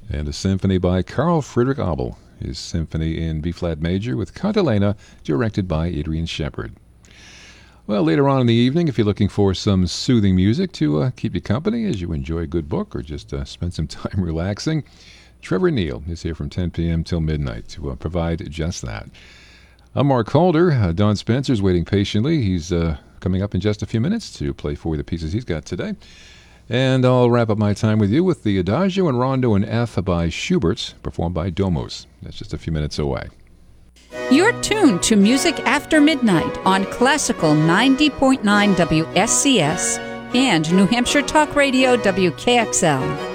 and a symphony by Carl Friedrich Abel, his symphony in B-flat major with Cantilena, directed by Adrian Shepard. Well, later on in the evening, if you're looking for some soothing music to keep you company as you enjoy a good book or just spend some time relaxing, Trevor Neal is here from 10 p.m. till midnight to provide just that. I'm Mark Calder. Don Spencer's waiting patiently. He's coming up in just a few minutes to play for you the pieces he's got today. And I'll wrap up my time with you with the Adagio and Rondo in F by Schubert, performed by Domus. That's just a few minutes away. You're tuned to Music After Midnight on Classical 90.9 WSCS and New Hampshire Talk Radio WKXL.